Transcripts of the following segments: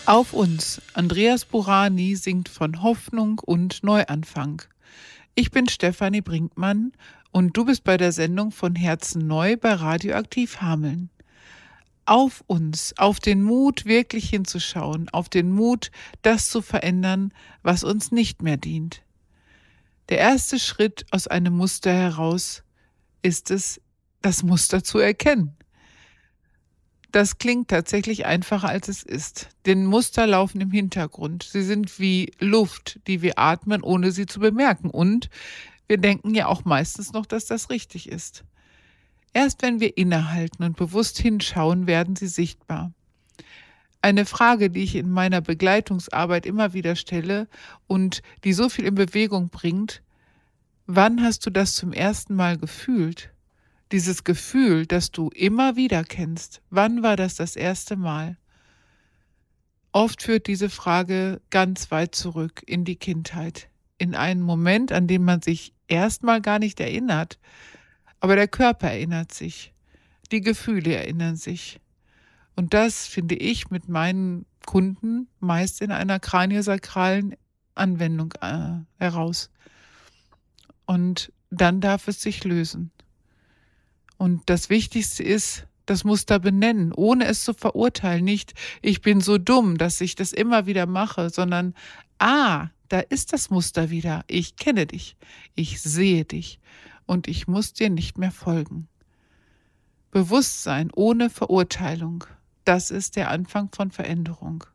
Auf uns. Andreas Burani singt von Hoffnung und Neuanfang. Ich bin Stefanie Brinkmann und du bist bei der Sendung von Herzen neu bei Radioaktiv Hameln. Auf uns, auf den Mut, wirklich hinzuschauen, auf den Mut, das zu verändern, was uns nicht mehr dient. Der erste Schritt aus einem Muster heraus ist es, das Muster zu erkennen. Das klingt tatsächlich einfacher, als es ist. Denn Muster laufen im Hintergrund. Sie sind wie Luft, die wir atmen, ohne sie zu bemerken. Und wir denken ja auch meistens noch, dass das richtig ist. Erst wenn wir innehalten und bewusst hinschauen, werden sie sichtbar. Eine Frage, die ich in meiner Begleitungsarbeit immer wieder stelle und die so viel in Bewegung bringt: Wann hast du das zum ersten Mal gefühlt? Dieses Gefühl, das du immer wieder kennst, wann war das erste Mal? Oft führt diese Frage ganz weit zurück in die Kindheit, in einen Moment, an den man sich erstmal gar nicht erinnert, aber der Körper erinnert sich, die Gefühle erinnern sich. Und das finde ich mit meinen Kunden meist in einer kraniosakralen Anwendung heraus. Und dann darf es sich lösen. Und das Wichtigste ist, das Muster benennen, ohne es zu verurteilen. Nicht, ich bin so dumm, dass ich das immer wieder mache, sondern, da ist das Muster wieder. Ich kenne dich, ich sehe dich und ich muss dir nicht mehr folgen. Bewusstsein ohne Verurteilung, das ist der Anfang von Veränderung.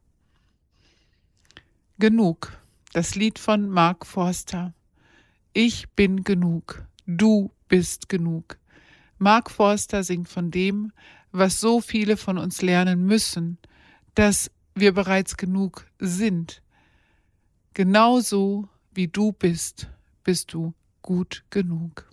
Genug, das Lied von Mark Forster. Ich bin genug, du bist genug. Mark Forster singt von dem, was so viele von uns lernen müssen, dass wir bereits genug sind. Genauso wie du bist, bist du gut genug.